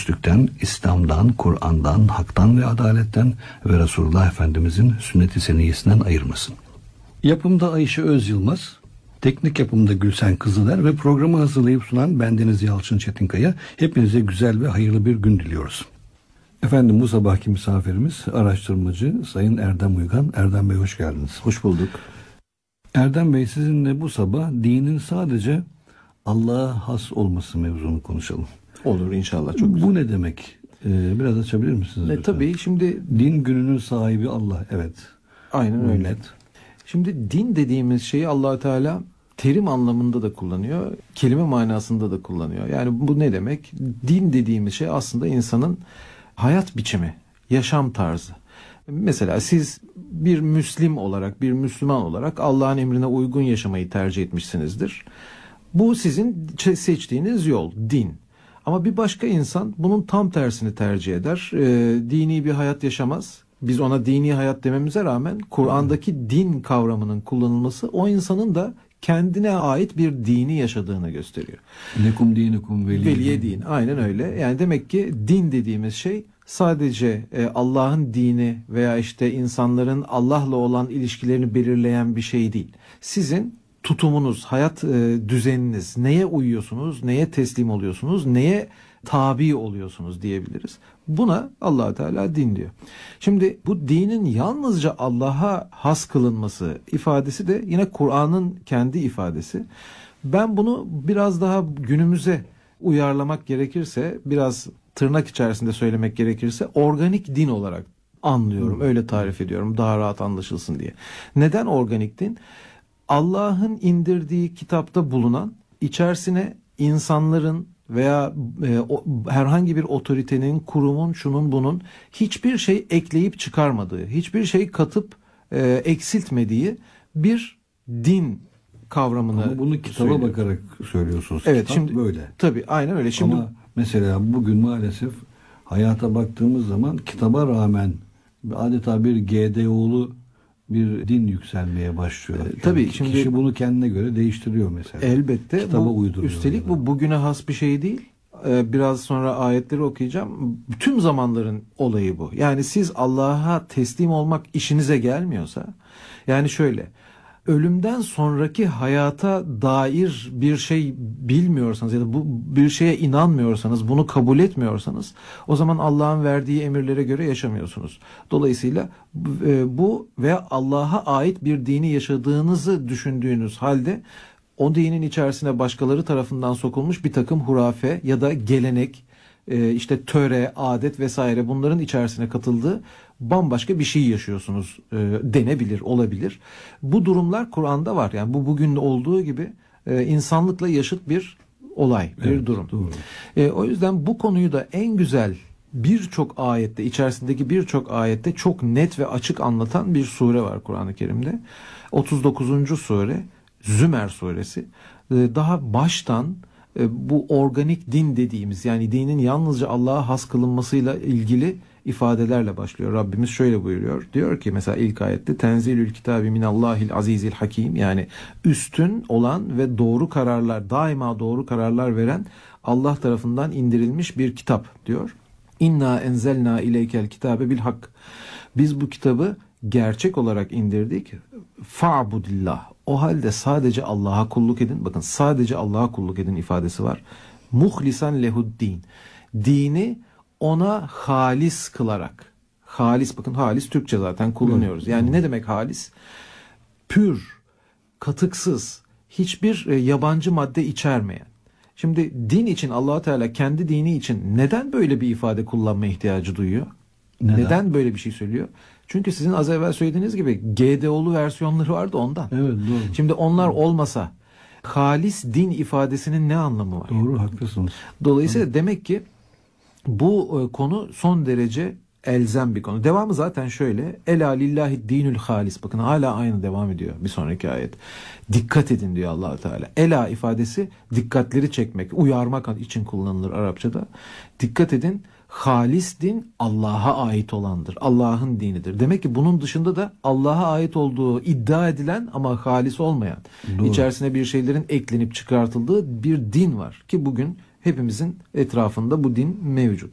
dürüstlükten, İslam'dan, Kur'an'dan, haktan ve adaletten ve Resulullah Efendimizin sünnet-i seniyyesinden ayırmasın. Yapımda Ayşe Öz Yılmaz, teknik yapımda Gülsen Kızıler ve programı hazırlayıp sunan bendeniz Yalçın Çetinkaya. Hepinize güzel ve hayırlı bir gün diliyoruz. Efendim, bu sabahki misafirimiz araştırmacı Sayın Erdem Uygan. Erdem Bey, hoş geldiniz. Hoş bulduk. Erdem Bey, sizinle bu sabah dinin sadece Allah'a has olması mevzunu konuşalım. Olur inşallah, çok güzel. Bu ne demek? Biraz açabilir misiniz? Tabii, şimdi din gününün sahibi Allah. Evet. Aynen öyle. Net. Şimdi din dediğimiz şeyi Allah Teala terim anlamında da kullanıyor, kelime manasında da kullanıyor. Yani bu ne demek? Din dediğimiz şey aslında insanın hayat biçimi, yaşam tarzı. Mesela siz bir Müslim olarak, bir Müslüman olarak Allah'ın emrine uygun yaşamayı tercih etmişsinizdir. Bu sizin seçtiğiniz yol, din. Ama bir başka insan bunun tam tersini tercih eder. Dini bir hayat yaşamaz. Biz ona dini hayat dememize rağmen Kur'an'daki din kavramının kullanılması o insanın da kendine ait bir dini yaşadığını gösteriyor. Lekum dinukum veliye din. Aynen öyle. Yani demek ki din dediğimiz şey sadece Allah'ın dini veya işte insanların Allah'la olan ilişkilerini belirleyen bir şey değil. Sizin tutumunuz, hayat düzeniniz, neye uyuyorsunuz, neye teslim oluyorsunuz, neye tabi oluyorsunuz diyebiliriz. Buna Allah Teala din diyor. Şimdi bu dinin yalnızca Allah'a has kılınması ifadesi de yine Kur'an'ın kendi ifadesi. Ben bunu biraz daha günümüze uyarlamak gerekirse, biraz tırnak içerisinde söylemek gerekirse organik din olarak anlıyorum. Öyle tarif ediyorum daha rahat anlaşılsın diye. Neden organik din? Allah'ın indirdiği kitapta bulunan, içerisine insanların veya herhangi bir otoritenin, kurumun, şunun bunun hiçbir şey ekleyip çıkarmadığı, hiçbir şey katıp eksiltmediği bir din kavramını. Ama bunu kitaba bakarak söylüyorsunuz. Evet, kitap şimdi böyle. Tabii, aynen öyle. Şimdi ama mesela bugün maalesef hayata baktığımız zaman kitaba rağmen adeta bir GDO'lu bir din yükselmeye başlıyor. Yani tabii şimdi kişi bunu kendine göre değiştiriyor mesela. Elbette. Kitaba uyduruyor. Üstelik bu bugüne has bir şey değil. Biraz sonra ayetleri okuyacağım. Tüm zamanların olayı bu. Yani siz Allah'a teslim olmak işinize gelmiyorsa, yani şöyle, ölümden sonraki hayata dair bir şey bilmiyorsanız ya da bu bir şeye inanmıyorsanız, bunu kabul etmiyorsanız, o zaman Allah'ın verdiği emirlere göre yaşamıyorsunuz. Dolayısıyla bu veya Allah'a ait bir dini yaşadığınızı düşündüğünüz halde o dinin içerisine başkaları tarafından sokulmuş bir takım hurafe ya da gelenek, işte töre, adet vesaire, bunların içerisine katıldığı bambaşka bir şey yaşıyorsunuz denebilir, olabilir. Bu durumlar Kur'an'da var. Yani bu bugün olduğu gibi insanlıkla yaşıt bir olay, bir durum. O yüzden bu konuyu da en güzel birçok ayette, içerisindeki birçok ayette çok net ve açık anlatan bir sure var Kur'an-ı Kerim'de. 39. sure Zümer suresi. Daha baştan bu organik din dediğimiz, yani dinin yalnızca Allah'a has kılınmasıyla ilgili ifadelerle başlıyor. Rabbimiz şöyle buyuruyor. Diyor ki mesela ilk ayette Tenzilül kitabi minallahil azizil hakim, yani üstün olan ve doğru kararlar, daima doğru kararlar veren Allah tarafından indirilmiş bir kitap diyor. İnna enzelna ileykel kitabe bil hak. Biz bu kitabı gerçek olarak indirdik. Fa'budillah. O halde sadece Allah'a kulluk edin. Bakın, sadece Allah'a kulluk edin ifadesi var. Muhlisan lehuddin. Dini ona halis kılarak. Halis, bakın halis Türkçe zaten kullanıyoruz. Yani ne demek halis? Pür, katıksız, hiçbir yabancı madde içermeyen. Şimdi din için Allah Teala kendi dini için neden böyle bir ifade kullanma ihtiyacı duyuyor? Neden böyle bir şey söylüyor? Çünkü sizin az evvel söylediğiniz gibi GDO'lu versiyonları vardı ondan. Evet, doğru. Şimdi onlar olmasa halis din ifadesinin ne anlamı var? Doğru, haklısınız. Dolayısıyla demek ki bu konu son derece elzem bir konu. Devamı zaten şöyle. Ela lillahi dinül halis. Bakın hala aynı devam ediyor bir sonraki ayet. Dikkat edin diyor Allah Teala. Ela ifadesi dikkatleri çekmek, uyarmak için kullanılır Arapçada. Dikkat edin. Halis din Allah'a ait olandır. Allah'ın dinidir. Demek ki bunun dışında da Allah'a ait olduğu iddia edilen ama halis olmayan, doğru, içerisine bir şeylerin eklenip çıkartıldığı bir din var. Ki bugün hepimizin etrafında bu din mevcut.